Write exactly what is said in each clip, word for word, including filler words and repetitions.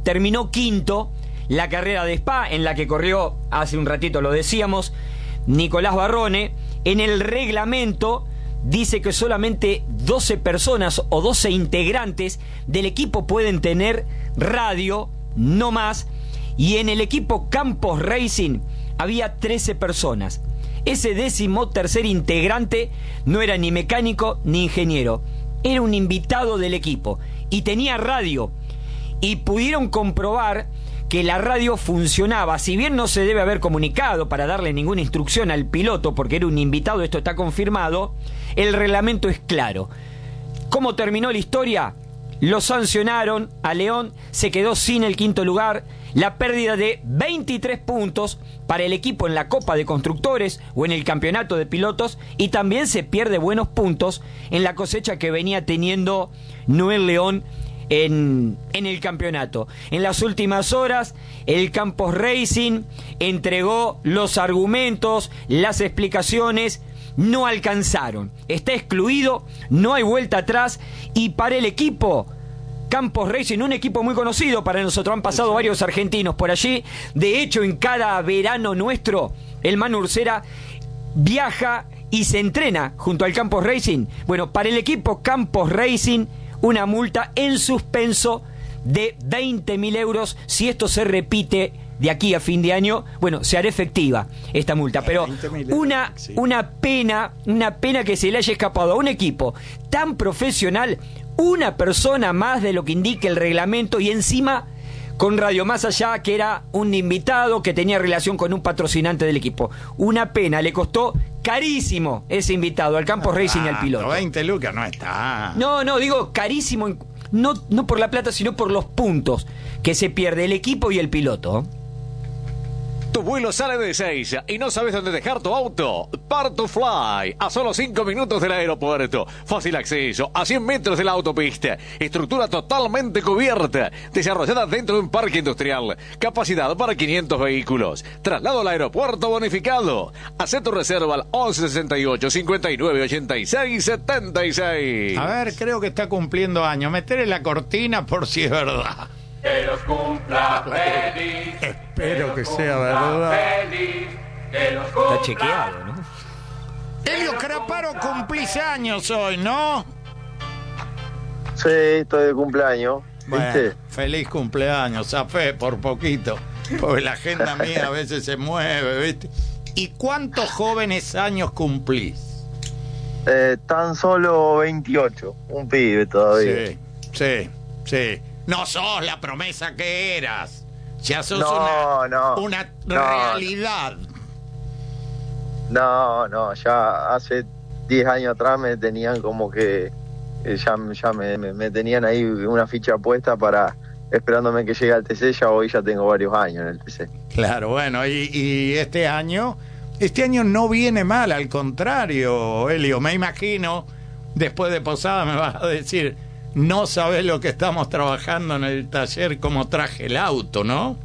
terminó quinto la carrera de Spa, en la que corrió, hace un ratito lo decíamos, Nicolás Barrone. En el reglamento dice que solamente doce personas o doce integrantes del equipo pueden tener radio, no más. Y en el equipo Campos Racing había trece personas. Ese décimo tercer integrante no era ni mecánico ni ingeniero, era un invitado del equipo y tenía radio. Y pudieron comprobar que la radio funcionaba, si bien no se debe haber comunicado para darle ninguna instrucción al piloto, porque era un invitado, esto está confirmado, el reglamento es claro. ¿Cómo terminó la historia? Lo sancionaron a León, se quedó sin el quinto lugar, la pérdida de veintitrés puntos para el equipo en la Copa de Constructores o en el Campeonato de Pilotos, y también se pierde buenos puntos en la cosecha que venía teniendo Noel León En, en el campeonato. En las últimas horas, el Campos Racing entregó los argumentos, las explicaciones, no alcanzaron. Está excluido, no hay vuelta atrás, y para el equipo Campos Racing, un equipo muy conocido para nosotros, han pasado sí. varios argentinos por allí. De hecho, en cada verano nuestro, el Manu Ursera viaja y se entrena junto al Campos Racing. Bueno, para el equipo Campos Racing, una multa en suspenso de veinte mil euros. Si esto se repite de aquí a fin de año, bueno, se hará efectiva esta multa. Pero una, una pena, una pena que se le haya escapado a un equipo tan profesional una persona más de lo que indica el reglamento, y encima con radio, más allá que era un invitado que tenía relación con un patrocinante del equipo. Una pena, le costó carísimo ese invitado al Campos Racing y al piloto. veinte lucas no está. No, no, digo carísimo, no, no por la plata, sino por los puntos que se pierde el equipo y el piloto. Tu vuelo sale de Ezeiza y no sabes dónde dejar tu auto. Part2Fly, a solo cinco minutos del aeropuerto. Fácil acceso, a cien metros de la autopista. Estructura totalmente cubierta, desarrollada dentro de un parque industrial. Capacidad para quinientos vehículos. Traslado al aeropuerto bonificado. Haz tu reserva al once sesenta y ocho, cincuenta y nueve, ochenta y seis, setenta y seis. A ver, creo que está cumpliendo años. Meterle la cortina por si es verdad. Que los cumpla feliz. Espero que, que sea verdad. Feliz, que los Está chequeado, ¿no? Elio Craparo, cumplís años hoy, ¿no? Sí, estoy de cumpleaños. Bueno, ¿viste? feliz cumpleaños, zafé por poquito. Porque la agenda mía a veces se mueve, ¿viste? ¿Y cuántos jóvenes años cumplís? Eh, tan solo veintiocho. Un pibe todavía. Sí, sí, sí. No sos la promesa que eras. Ya sos no, una, no, una no, realidad. No, no, ya hace diez años atrás me tenían como que... eh, ya ya me, me, me tenían ahí una ficha puesta para... esperándome que llegue al T C. Ya hoy ya tengo varios años en el T C. Claro, bueno, y, y este año... Este año no viene mal, al contrario, Elio. Me imagino, después de Posada me vas a decir... No sabés lo que estamos trabajando en el taller, cómo traje el auto, ¿no?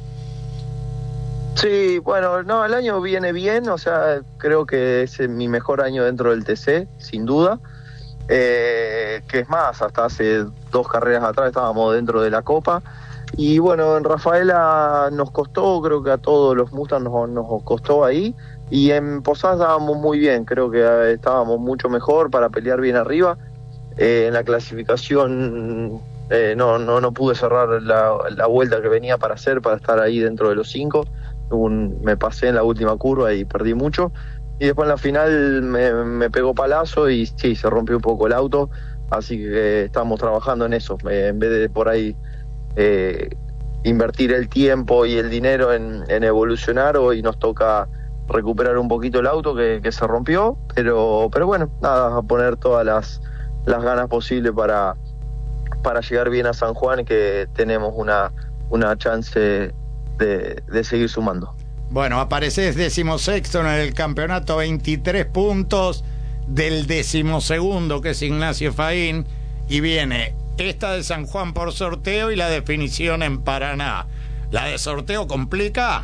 Sí, bueno, no, el año viene bien, o sea, creo que es mi mejor año dentro del T C, sin duda. Eh, que es más, hasta hace dos carreras atrás estábamos dentro de la Copa. Y bueno, en Rafaela nos costó, creo que a todos los Mustang nos, nos costó ahí. Y en Posada estábamos muy bien, creo que estábamos mucho mejor para pelear bien arriba. Eh, en la clasificación eh, no, no, no pude cerrar la, la vuelta que venía para hacer, para estar ahí dentro de los cinco. Un, me pasé en la última curva y perdí mucho. Y después en la final me, me pegó palazo y sí, se rompió un poco el auto. Así que estamos trabajando en eso. Eh, en vez de por ahí eh, invertir el tiempo y el dinero en, en evolucionar, hoy nos toca recuperar un poquito el auto que, que se rompió. Pero, pero bueno, nada, a poner todas las... las ganas posibles para, para llegar bien a San Juan, que tenemos una, una chance de, de seguir sumando. Bueno, apareces decimosexto en el campeonato, veintitrés puntos del decimosegundo, que es Ignacio Faín, y viene esta de San Juan por sorteo y la definición en Paraná. ¿La de sorteo complica?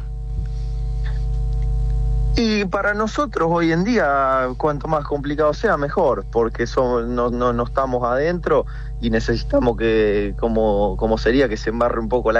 Y para nosotros hoy en día, cuanto más complicado sea, mejor, porque somos, no, no, no estamos adentro y necesitamos que, como, como sería, que se embarre un poco la